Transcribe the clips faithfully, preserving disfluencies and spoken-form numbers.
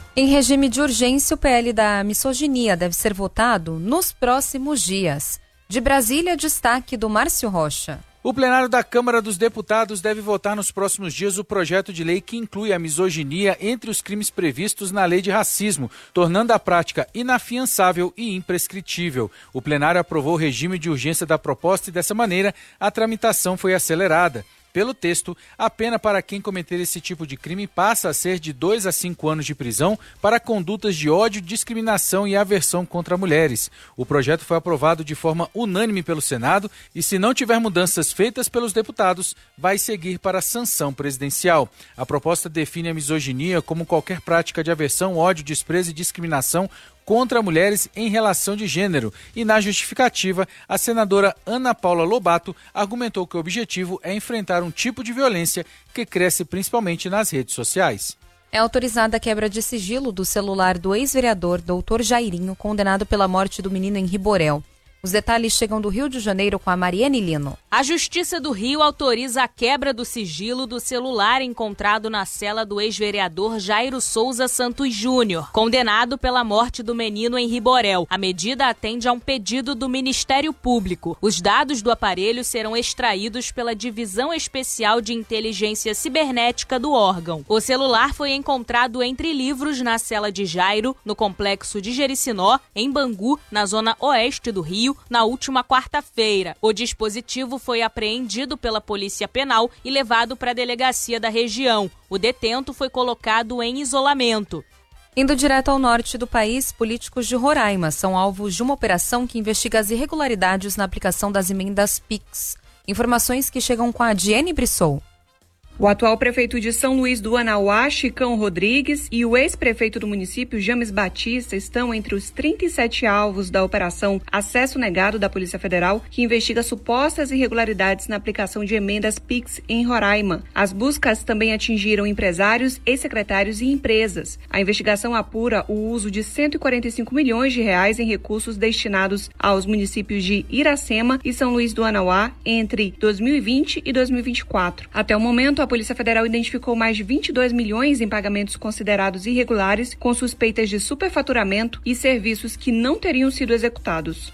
Em regime de urgência, o P L da misoginia deve ser votado nos próximos dias. De Brasília, destaque do Márcio Rocha. O plenário da Câmara dos Deputados deve votar nos próximos dias o projeto de lei que inclui a misoginia entre os crimes previstos na lei de racismo, tornando a prática inafiançável e imprescritível. O plenário aprovou o regime de urgência da proposta e, dessa maneira, a tramitação foi acelerada. Pelo texto, a pena para quem cometer esse tipo de crime passa a ser de dois a cinco anos de prisão para condutas de ódio, discriminação e aversão contra mulheres. O projeto foi aprovado de forma unânime pelo Senado e, se não tiver mudanças feitas pelos deputados, vai seguir para a sanção presidencial. A proposta define a misoginia como qualquer prática de aversão, ódio, desprezo e discriminação contra mulheres em relação de gênero. E na justificativa, a senadora Ana Paula Lobato argumentou que o objetivo é enfrentar um tipo de violência que cresce principalmente nas redes sociais. É autorizada a quebra de sigilo do celular do ex-vereador doutor Jairinho, condenado pela morte do menino em Riborel. Os detalhes chegam do Rio de Janeiro com a Mariane Lino. A Justiça do Rio autoriza a quebra do sigilo do celular encontrado na cela do ex-vereador Jairo Souza Santos Júnior, condenado pela morte do menino em Riborel. A medida atende a um pedido do Ministério Público. Os dados do aparelho serão extraídos pela Divisão Especial de Inteligência Cibernética do órgão. O celular foi encontrado entre livros na cela de Jairo, no complexo de Jericinó, em Bangu, na zona oeste do Rio, na última quarta-feira. O dispositivo foi apreendido pela Polícia Penal e levado para a delegacia da região. O detento foi colocado em isolamento. Indo direto ao norte do país, políticos de Roraima são alvos de uma operação que investiga as irregularidades na aplicação das emendas Pix. Informações que chegam com a Diene Brissou. O atual prefeito de São Luís do Anauá, Chicão Rodrigues, e o ex-prefeito do município, James Batista, estão entre os trinta e sete alvos da Operação Acesso Negado da Polícia Federal, que investiga supostas irregularidades na aplicação de emendas Pix em Roraima. As buscas também atingiram empresários, ex-secretários e empresas. A investigação apura o uso de cento e quarenta e cinco milhões de reais em recursos destinados aos municípios de Iracema e São Luís do Anauá entre dois mil e vinte e dois mil e vinte e quatro. Até o momento, a A Polícia Federal identificou mais de vinte e dois milhões em pagamentos considerados irregulares, com suspeitas de superfaturamento e serviços que não teriam sido executados.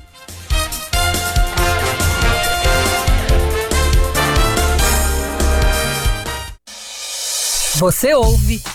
Você ouve